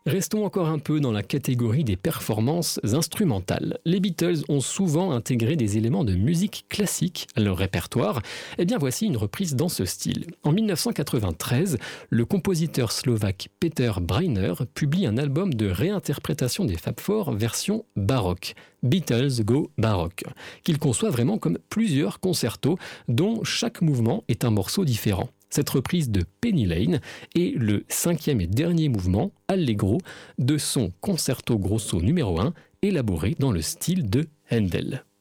Restons encore un peu dans la catégorie des performances instrumentales. Les Beatles ont souvent intégré des éléments de musique classique à leur répertoire. Eh bien voici une reprise dans ce style. En 1993, le compositeur slovaque Peter Breiner publie un album de réinterprétation des Fab Four version baroque, Beatles Go Baroque, qu'il conçoit vraiment comme plusieurs concertos dont chaque mouvement est un morceau différent. Cette reprise de Penny Lane est le 5e et dernier mouvement, Allegro, de son concerto grosso numéro 1, élaboré dans le style de Handel.